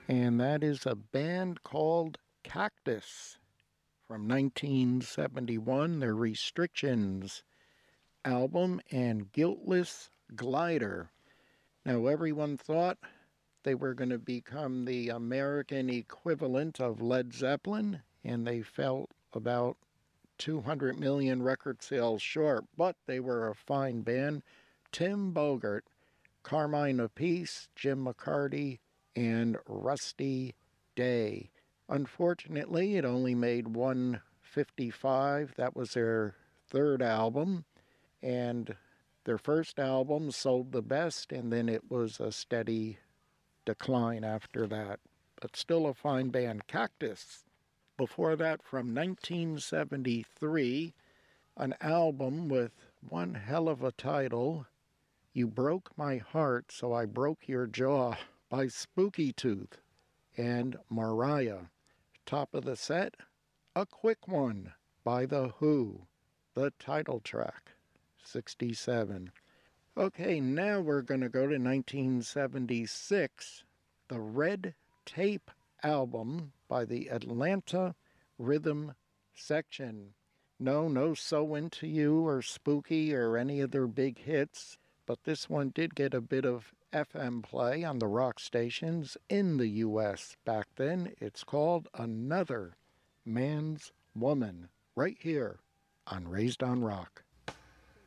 And that is a band called Cactus from 1971, their Restrictions album, and Guiltless Glider. Now, everyone thought they were going to become the American equivalent of Led Zeppelin, and they fell about 200 million record sales short, but they were a fine band. Tim Bogert, Carmine Appice, Jim McCarty, and Rusty Day. Unfortunately, it only made 155. That was their third album, and their first album sold the best, and then it was a steady decline after that. But still a fine band. Cactus. Before that, from 1973, an album with one hell of a title, You Broke My Heart, So I Broke Your Jaw, by Spooky Tooth and Mariah. Top of the set, A Quick One by The Who, the title track, 67. Okay, now we're going to go to 1976, the Red Tape album by the Atlanta Rhythm Section. No So Into You or Spooky or any of their big hits, but this one did get a bit of FM play on the rock stations in the U.S. back then. It's called Another Man's Woman, right here on Raised on Rock.